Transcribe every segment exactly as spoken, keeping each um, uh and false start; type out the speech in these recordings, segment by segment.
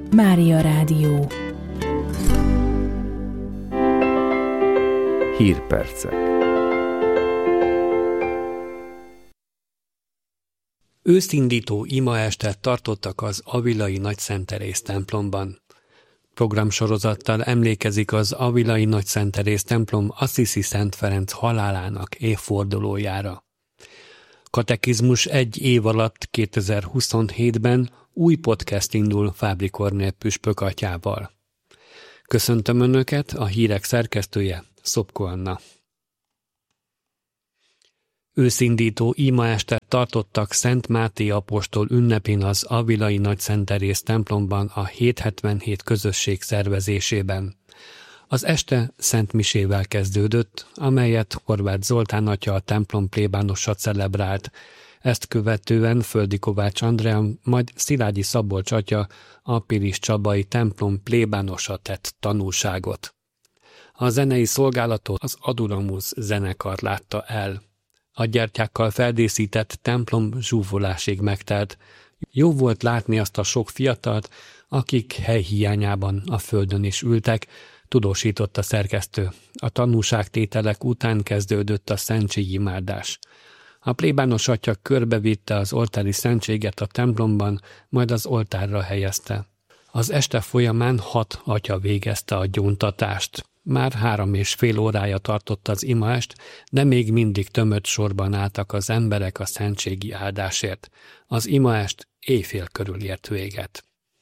Mária Rádió. Hírpercek. Őszindító imaestet tartottak az Avilai Nagyszenterész templomban. Programsorozattal emlékezik az Avilai Nagyszenterész templom Assisi Szent Ferenc halálának évfordulójára. Katekizmus egy év alatt kétezer-huszonhétben új podcast indul Fábri Kornél püspök atyával. Köszöntöm Önöket, a hírek szerkesztője, Szopko Anna. Őszindító imaestet tartottak Szent Máté apostol ünnepén az Avilai Nagyszenterész templomban a hétszázhetvenhét közösség szervezésében. Az este Szent Misével kezdődött, amelyet Horváth Zoltán atya a templom plébánosa celebrált. Ezt követően Földi Kovács Andrea, majd Szilágyi Szabolcs atya a Pilis Csabai templom plébánosa tett tanúságot. A zenei szolgálatot az Adulamuz zenekar látta el. A gyertyákkal feldíszített templom zsúfolásig megtelt. Jó volt látni azt a sok fiatalt, akik hely hiányában a földön is ültek, tudósított a szerkesztő. A tanúságtételek után kezdődött a szentségimádás. A plébános atya körbevitte az oltári szentséget a templomban, majd az oltárra helyezte. Az este folyamán hat atya végezte a gyóntatást. Már három és fél órája tartott az imaest, de még mindig tömött sorban álltak az emberek a szentségi áldásért. Az imaest éjfél körül ért véget.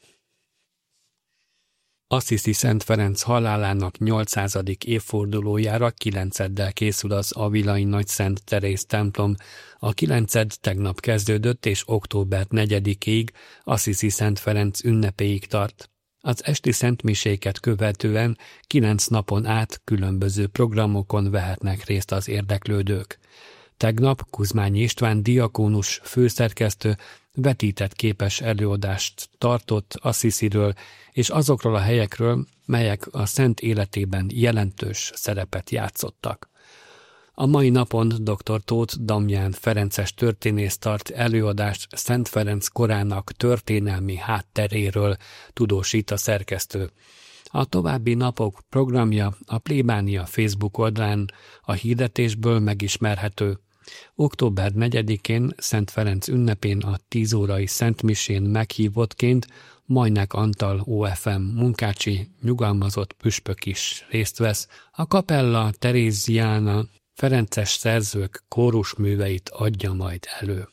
Assisi Szent Ferenc halálának nyolcszázadik évfordulójára kilenceddel készül az Avilai Nagyszenterész templom. A kilenced tegnap kezdődött és október negyedikéig Assisi Szent Ferenc ünnepéig tart. Az esti szentmiséket követően kilenc napon át különböző programokon vehetnek részt az érdeklődők. Tegnap Kuzmányi István diakónus főszerkesztő vetített képes előadást tartott Assisiről és azokról a helyekről, melyek a szent életében jelentős szerepet játszottak. A mai napon dr. Tóth Damján ferences történész tart előadást Szent Ferenc korának történelmi hátteréről, tudósít a szerkesztő. A további napok programja a plébánia Facebook oldalán a hirdetésből megismerhető. október negyedikén Szent Ferenc ünnepén a tíz órai szentmisén meghívottként Majnek Antal o ef em munkácsi nyugalmazott püspök is részt vesz. A kapella Teréziána ferences szerzők kórusműveit adja majd elő.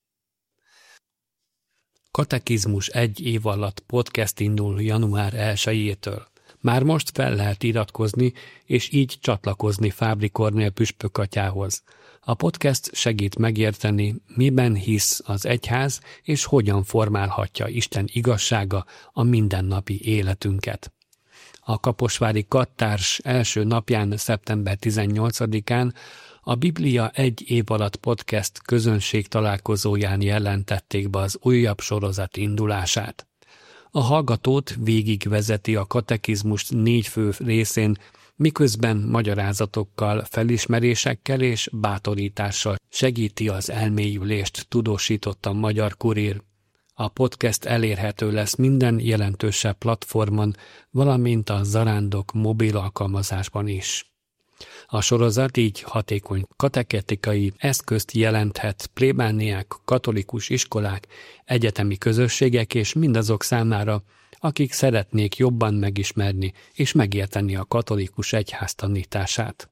Katekizmus egy év alatt podcast indul január elsejétől. Már most fel lehet iratkozni, és így csatlakozni Fábri Kornél püspök atyához. A podcast segít megérteni, miben hisz az egyház, és hogyan formálhatja Isten igazsága a mindennapi életünket. A kaposvári kattárs első napján, szeptember tizennyolcadikán a Biblia egy év alatt podcast közönség találkozóján jelentették be az újabb sorozat indulását. A hallgatót végigvezeti a katekizmus négy fő részén, miközben magyarázatokkal, felismerésekkel és bátorítással segíti az elmélyülést, tudósított a Magyar Kurír. A podcast elérhető lesz minden jelentősebb platformon, valamint a Zarándok mobil alkalmazásban is. A sorozat így hatékony katechetikai eszközt jelenthet plébániák, katolikus iskolák, egyetemi közösségek és mindazok számára, akik szeretnék jobban megismerni és megérteni a katolikus egyház tanítását.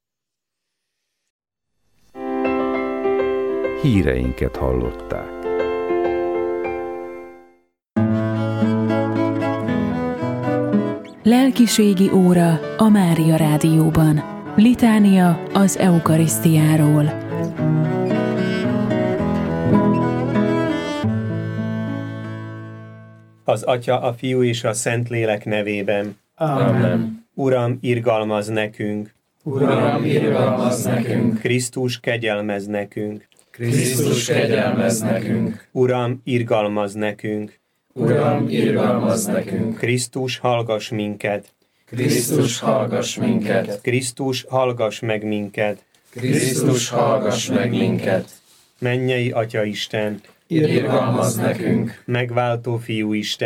Híreinket hallották. Lelkiségi óra a Mária Rádióban. Litánia az eukarisztiáról. Az Atya, a Fiú és a Szentlélek nevében. Amen. Uram, irgalmazz nekünk. Uram, irgalmazz nekünk. Krisztus, kegyelmezz nekünk. Krisztus, kegyelmezz nekünk. Uram, irgalmazz nekünk. Uram, irgalmazz nekünk. Krisztus, hallgass minket. Krisztus, hallgass minket. Krisztus, hallgass meg minket. Krisztus, hallgass meg minket. Mennyei Atya Isten, irgalmazz nekünk. Megváltó Fiú Isten,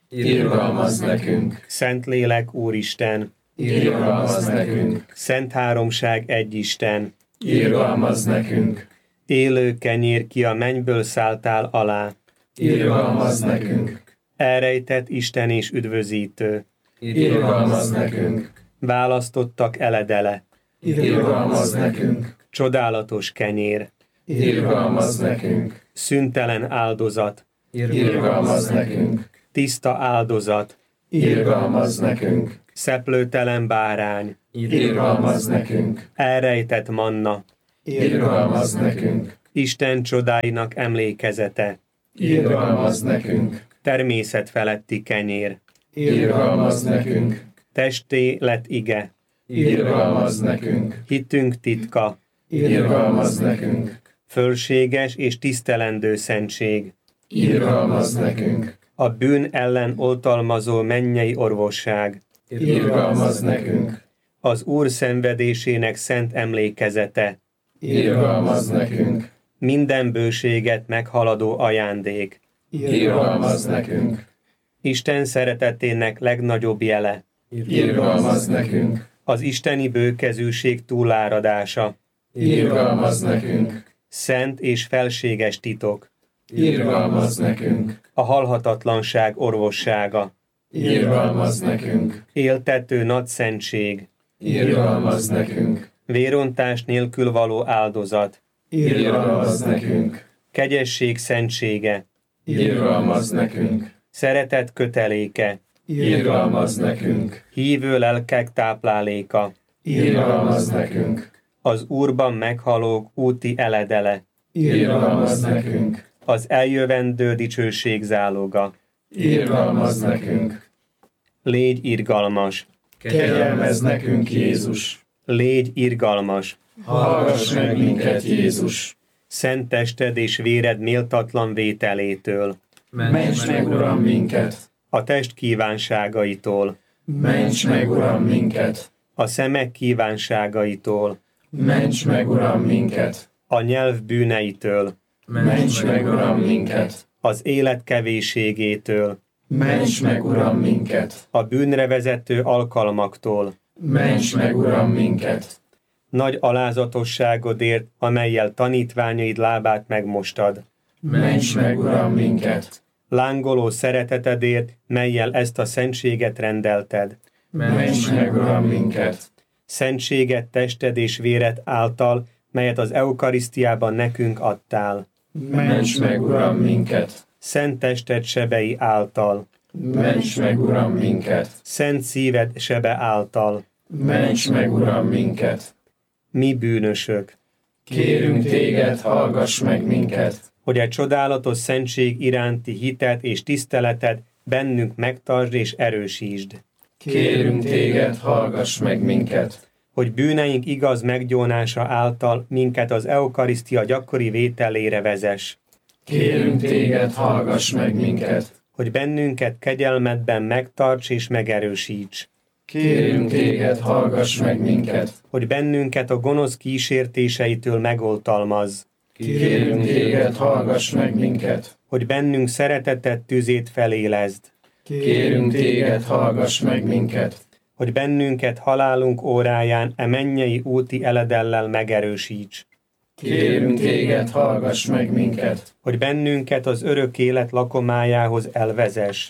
irgalmazz nekünk. Szentlélek Úristen, Irgalmazz nekünk. Szent Háromság Egyisten, Irgalmazz nekünk. élő kenyér, ki a mennyből szálltál alá, Irgalmazz nekünk. elrejtett Isten és üdvözítő, Irgalmazz nekünk. választottak eledele, Irgalmazz nekünk. csodálatos kenyér, Irgalmazz nekünk. szüntelen áldozat, Irgalmazz nekünk. tiszta áldozat, Irgalmazz nekünk. szeplőtelen bárány, Irgalmazz nekünk. elrejtett manna, Irgalmazz nekünk. Isten csodáinak emlékezete, Irgalmazz nekünk. természet feletti kenyér, Irgalmazz nekünk. testé lett ige, Irgalmazz nekünk. hitünk titka, Irgalmazz nekünk. fölséges és tisztelendő szentség, Irgalmazz nekünk. a bűn ellen oltalmazó mennyei orvosság, Irgalmazz nekünk. az Úr szenvedésének szent emlékezete, Irgalmazz nekünk. minden bőséget meghaladó ajándék, Irgalmazz nekünk. Isten szeretetének legnagyobb jele, Irgalmazz nekünk. az isteni bőkezűség túláradása, Irgalmazz nekünk. szent és felséges titok, Irgalmazz nekünk. a halhatatlanság orvossága, Irgalmazz nekünk. éltető nagyszentség, Irgalmazz nekünk. vérontás nélkül való áldozat, Irgalmazz nekünk. kegyesség szentsége, Irgalmazz nekünk. szeretet köteléke, Irgalmazz nekünk. hívő lelkek tápláléka, Irgalmazz nekünk. az Úrban meghalók úti eledele, Irgalmazz nekünk. az eljövendő dicsőség záloga. Irgalmazz nekünk. Légy irgalmas, Kegyelmezz nekünk, Jézus. légy irgalmas, Hallgass meg minket, Jézus. szent tested és véred méltatlan vételétől, Ments meg, Uram, minket. a test kívánságaitól, Ments meg, Uram, minket. a szemek kívánságaitól, Ments meg, Uram, minket. a nyelv bűneitől, Ments meg, Uram, minket. az élet kevésségétől, Ments meg, Uram, minket. a bűnre vezető alkalmaktól, Ments meg, Uram, minket. nagy alázatosságodért, amellyel tanítványaid lábát megmostad, Ments meg, Uram, minket. lángoló szeretetedért, mellyel ezt a szentséget rendelted, Ments meg, Uram, minket. szentséget tested és véred által, melyet az eukarisztiában nekünk adtál, Ments meg, Uram, minket. szent tested sebei által, Ments meg, Uram, minket. szent szíved sebe által, Ments meg, Uram, minket. mi bűnösök, Kérünk téged, hallgass meg minket. hogy egy csodálatos szentség iránti hitet és tiszteletet bennünk megtartsd és erősítsd, Kérünk téged, hallgass meg minket. hogy bűneink igaz meggyónása által minket az eukarisztia gyakori vételére vezess, Kérünk téged, hallgass meg minket. hogy bennünket kegyelmedben megtarts és megerősíts, Kérünk téged, hallgass meg minket. hogy bennünket a gonosz kísértéseitől megoltalmazz, Kérünk téged, hallgass meg minket. hogy bennünk szeretetet tüzét felélezd, Kérünk téged, hallgass meg minket. hogy bennünket halálunk óráján e mennyei úti eledellel megerősíts, Kérünk téged, hallgass meg minket. hogy bennünket az örök élet lakomájához elvezess.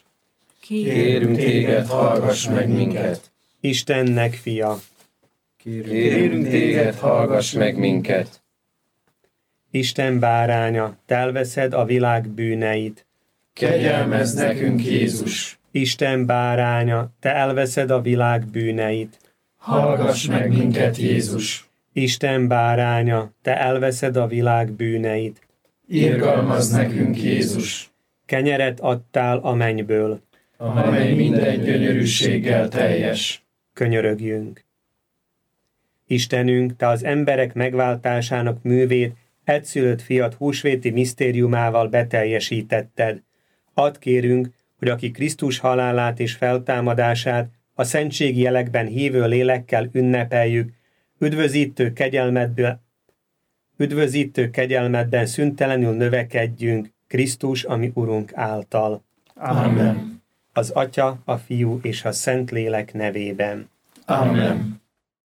Kérünk téged, hallgass meg minket. Istennek fia, Kérünk téged, hallgass meg minket. Isten báránya, te elveszed a világ bűneit. Kegyelmezz nekünk, Jézus. Isten báránya, te elveszed a világ bűneit. Hallgass meg minket, Jézus. Isten báránya, te elveszed a világ bűneit. Irgalmazz nekünk, Jézus, Kenyeret adtál a mennyből, amely minden gyönyörűséggel teljes. könyörögjünk. Istenünk, te az emberek megváltásának művét egyszülött fiat húsvéti misztériumával beteljesítetted. Add kérünk, hogy aki Krisztus halálát és feltámadását a szentségi jelekben hívő lélekkel ünnepeljük, üdvözítő kegyelmedből, üdvözítő kegyelmedben szüntelenül növekedjünk Krisztus, ami Urunk által. Amen. az Atya, a Fiú és a Szentlélek nevében. Amen.